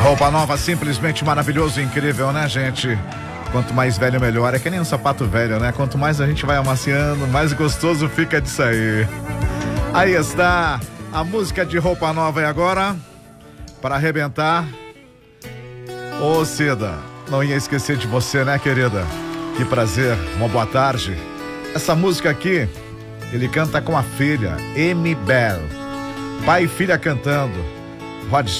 Roupa nova, simplesmente maravilhoso e incrível, né, gente? Quanto mais velho, melhor. É que nem um sapato velho, né? Quanto mais a gente vai amaciando, mais gostoso fica de sair. Aí está a música de Roupa Nova. E agora, para arrebentar, ô Cida, não ia esquecer de você, né, querida? Que prazer, uma boa tarde. Essa música aqui, ele canta com a filha, Amy Bell. Pai e filha cantando. Rod